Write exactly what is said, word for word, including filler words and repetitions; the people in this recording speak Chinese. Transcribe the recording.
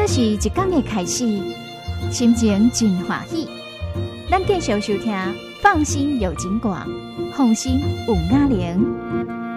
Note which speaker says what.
Speaker 1: 是一天的开始，心情真欢喜。咱继续收听《放心有景广》，放心有雅玲。